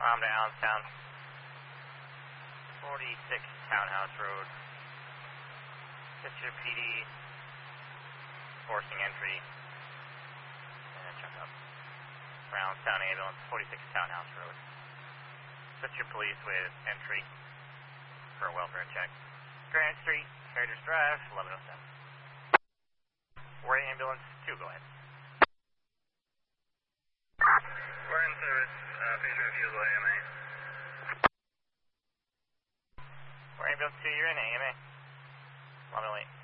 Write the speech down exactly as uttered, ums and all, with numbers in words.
I'm to Allenstown. forty-six Townhouse Road. Pitcher P D. Forcing entry. And check up. Allenstown ambulance, forty-six Townhouse Road. Pitcher police with entry for a welfare check. Grand Street, Heritage Drive, eleven oh seven. We're ambulance two, go ahead. We're in service, uh, please refusal A M A. We're ambulance two, you're in A M A. eleven oh eight.